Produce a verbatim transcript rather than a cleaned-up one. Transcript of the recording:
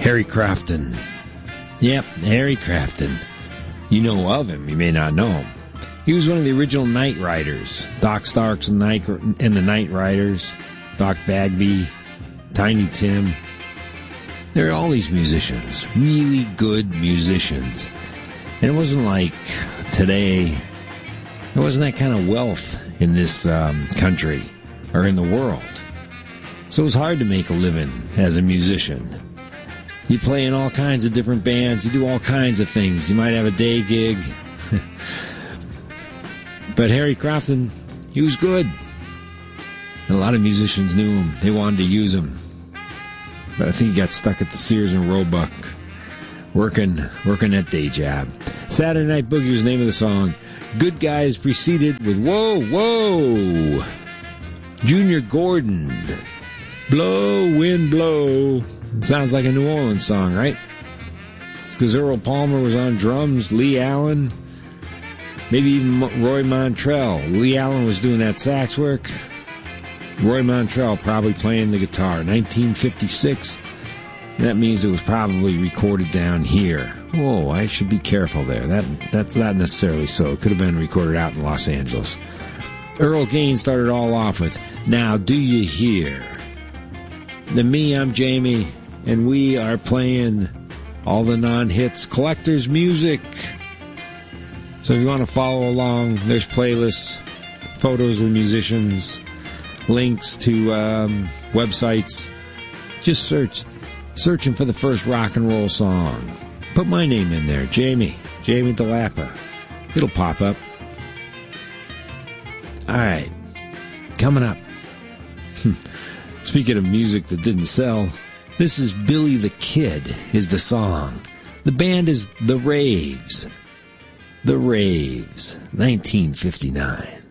Harry Crafton. Yep, Harry Crafton. You know of him, you may not know him. He was one of the original Night Riders. Doc Starks and, Night, and the Night Riders. Doc Bagby, Tiny Tim. There are all these musicians, really good musicians. And it wasn't like today, there wasn't that kind of wealth in this um, country or in the world. So it was hard to make a living as a musician. You play in all kinds of different bands, you do all kinds of things. You might have a day gig. But Harry Crafton, he was good. And a lot of musicians knew him. They wanted to use him. But I think he got stuck at the Sears and Roebuck working working that day job. Saturday Night Boogie was the name of the song. Good Guys preceded with Whoa, Whoa. Junior Gordon. Blow, Wind, Blow. It sounds like a New Orleans song, right? It's because Earl Palmer was on drums, Lee Allen, maybe even Roy Montrell. Lee Allen was doing that sax work. Roy Montrell probably playing the guitar. nineteen fifty-six. That means it was probably recorded down here. Oh, I should be careful there. That That's not necessarily so. It could have been recorded out in Los Angeles. Earl Gaines started all off with, Now Do You Hear? Then me, I'm Jamie, and we are playing all the non-hits, collector's music. So if you want to follow along, there's playlists, photos of the musicians, links to um, websites. Just search, searching for the first rock and roll song. Put my name in there, Jamie, Jamie DeLappa. It'll pop up. All right, coming up. Speaking of music that didn't sell, this is Billy the Kid is the song. The band is The Raves. The Raves, nineteen fifty-nine.